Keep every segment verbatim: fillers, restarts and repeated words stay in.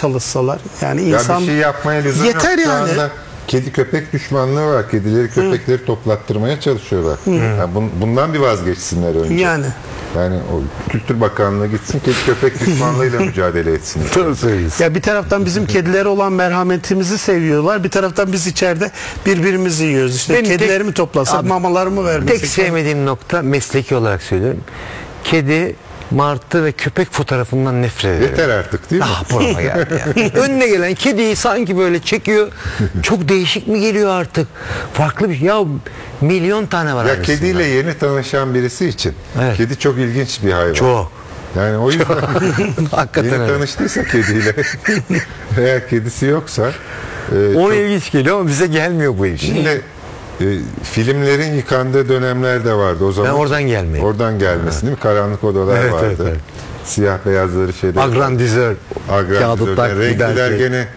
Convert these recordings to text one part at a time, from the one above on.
çalışsalar. Yani Ya insan bir şey yapmaya lüzum yeter yok. Şu yani. anda kedi köpek düşmanlığı var. Kedileri köpekleri toplattırmaya çalışıyorlar. Yani bun- bundan bir vazgeçsinler önce. Yani. Yani o Kültür Bakanlığı gitsin kedi köpek düşmanlığıyla mücadele etsin. Doğru söylüyorsun. Ya bir taraftan bizim kedilere olan merhametimizi seviyorlar. Bir taraftan biz içeride birbirimizi yiyoruz. İşte Benim kedileri tek- mi toplasak, Abi, mamalarımı vermesek. Tek sevmediğim nokta mesleki olarak söylüyorum. Kedi, martı ve köpek fotoğrafından nefret ederim. Yeter artık değil mi? Ah burama geldi ya. Önüne gelen kediyi sanki böyle çekiyor. Çok değişik mi geliyor artık? Farklı bir şey. Ya milyon tane var Ya aynısından. kediyle yeni tanışan birisi için Evet. kedi çok ilginç bir hayvan. Çok. Yani o yüzden Hakikaten yeni öyle. tanıştıysa kediyle eğer kedisi yoksa e, Ona çok- ilginç geliyor ama bize gelmiyor bu ilginç. şimdi e, filmlerin yıkandığı dönemler de vardı o zaman. Ben oradan gelmeyeyim. Oradan gelmesin değil mi? Karanlık odalar Evet, vardı. evet, evet. Siyah beyazları şeyde. Agrandizör. Agrandizör. Kağıdı tak, Renkliler gider. gene e,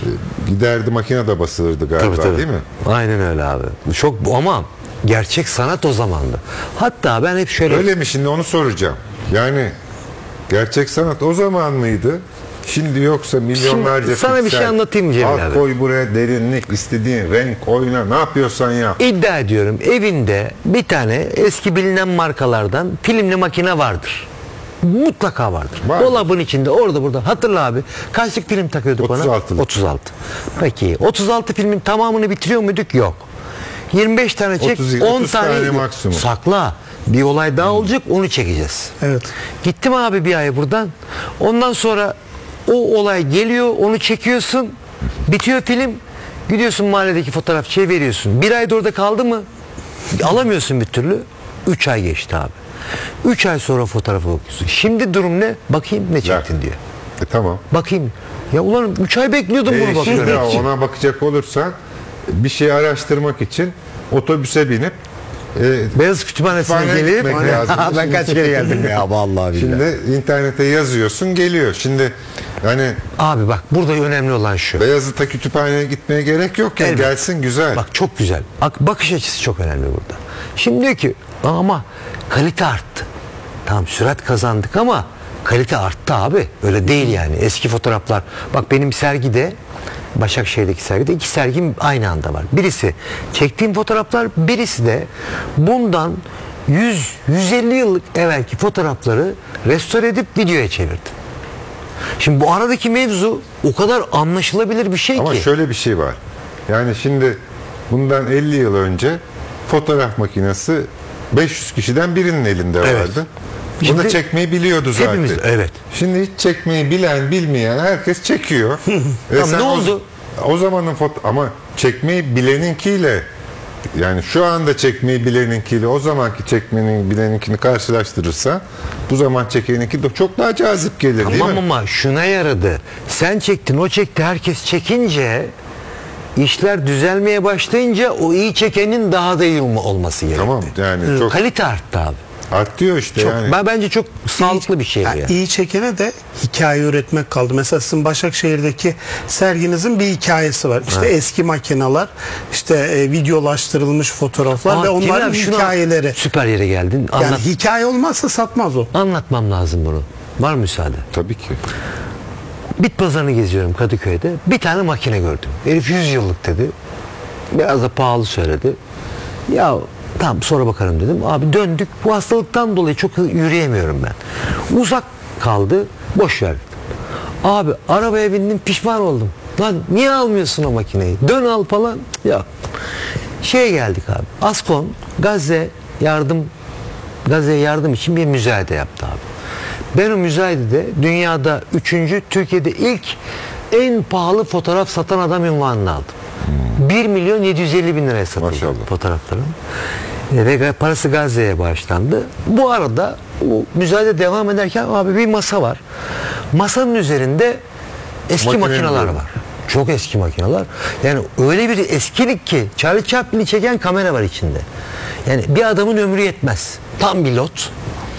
giderdi makinede basılırdı galiba Tabii, tabii. değil mi? Aynen öyle abi. Çok ama gerçek sanat o zamandı. Hatta ben hep şöyle Öyle mi şimdi onu soracağım. Yani gerçek sanat o zaman mıydı? Şimdi yoksa milyonlarca Şimdi sana bir piksel, şey anlatayım Cemil alt abi. koy buraya derinlik, istediğin renk, oyna, ne yapıyorsan yap. iddia ediyorum evinde bir tane eski bilinen markalardan filmli makine vardır. Mutlaka vardır. Var. Dolabın içinde orada burada. Hatırla abi. Kaçlık film takıyorduk otuz ona? altılık. otuz altı. Peki otuz altı filmin tamamını bitiriyor muyduk? Yok. yirmi beş tane çek, otuz, on otuz tane, tane maksimum. sakla. Bir olay daha olacak, onu çekeceğiz. Evet. Gittim abi bir ay buradan. Ondan sonra o olay geliyor, onu çekiyorsun. Bitiyor film. Gidiyorsun mahalledeki fotoğrafçıya veriyorsun. Bir ay da orada kaldı mı? Alamıyorsun bir türlü. Üç ay geçti abi. Üç ay sonra fotoğrafa bakıyorsun. Şimdi durum ne? Bakayım ne çektin Ya. diyor. E, tamam. Bakayım. Ya ulan üç ay bekliyordum E, bunu şimdi bakıyorum. ya ona bakacak olursan bir şey araştırmak için otobüse binip e, Beyaz kütüphanesine kütüphaneye gelip gitmek lazım. ben Şimdi- kaç kere geldim ya vallahi billahi. Şimdi internete yazıyorsun geliyor. Şimdi hani Abi bak burada önemli olan şu. Beyazıt'a kütüphaneye gitmeye gerek yok ya. Elbette. Gelsin güzel. Bak çok güzel. Bak, bakış açısı çok önemli burada. Şimdi diyor ki ama kalite arttı. Tamam sürat kazandık ama kalite arttı abi. Öyle değil yani. Eski fotoğraflar. Bak benim sergide Başakşehir'deki sergide iki sergim aynı anda var. Birisi çektiğim fotoğraflar, birisi de bundan yüz yüz elli yıllık evvelki fotoğrafları restore edip videoya çevirdim. Şimdi bu aradaki mevzu o kadar anlaşılabilir bir şey Ama ki. şöyle bir şey var. Yani şimdi bundan elli yıl önce fotoğraf makinesi beş yüz kişiden birinin elinde Evet. vardı. Bunu Şimdi da çekmeyi biliyordu zaten. hepimiz- evet. Şimdi hiç çekmeyi bilen bilmeyen herkes çekiyor. E Tamam, sen ne o- oldu? O zamanın foto ama çekmeyi bileninkiyle yani şu anda çekmeyi bileninkiyle o zamanki çekmenin bileninkini karşılaştırırsa bu zaman çekeninki de çok daha cazip gelir değil Tamam mi? ama şuna yaradı. Sen çektin, o çekti, herkes çekince işler düzelmeye başlayınca o iyi çekenin daha da iyi olma- olması gerekti. Tamam yani çok Kalite arttı abi. artıyor işte Çok, yani. ben bence çok sağlıklı bir şey bu Yani ya. iyi çekene de hikaye üretmek kaldı. Mesela sizin Başakşehir'deki serginizin bir hikayesi var. İşte eski makineler, işte e, videolaştırılmış fotoğraflar Aa, ve Cemil onların abi, şunu- hikayeleri. Süper yere geldin. Anlat, Yani hikaye olmazsa satmaz o. anlatmam lazım bunu. Var mı müsaade? Tabii ki. Bit pazarını geziyorum Kadıköy'de. Bir tane makine gördüm. Herif yüz yıllık dedi. Biraz da pahalı söyledi. Ya tamam sonra bakarım dedim. Abi döndük. Bu hastalıktan dolayı çok yürüyemiyorum ben. Uzak kaldı. Boş ver dedim. Abi arabaya bindim, pişman oldum. Lan niye almıyorsun o makineyi? Dön al falan. Ya şeye geldik abi. Askon Gazze yardım Gazze'ye yardım için bir müzayede yaptı abi. Ben o müzayedede dünyada üçüncü, Türkiye'de ilk en pahalı fotoğraf satan adam unvanını aldım. bir milyon yedi yüz elli bin liraya satıldı Maşallah. fotoğraflarım. E, Ve parası Gazze'ye bağışlandı. Bu arada o müzayede devam ederken abi bir masa var. Masanın üzerinde eski Makine makineler mi? var. Çok eski makineler. Yani öyle bir eskilik ki Charlie Chaplin'i çeken kamera var içinde. Yani bir adamın ömrü yetmez. Tam bir lot.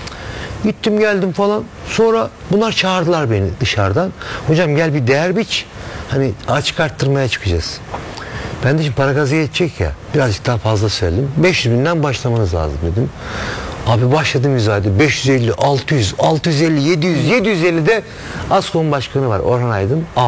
Gittim geldim falan. Sonra bunlar çağırdılar beni dışarıdan. Hocam gel bir değer biç. Hani açık arttırmaya çıkacağız. Ben de şimdi para gazı yetecek ya. Birazcık daha fazla söyledim. beş yüz binden başlamanız lazım dedim. Abi başladım müzayede. beş yüz elli, altı yüz, altı yüz elli, yedi yüz, yedi yüz elli de Askon başkanı var Orhan Aydın.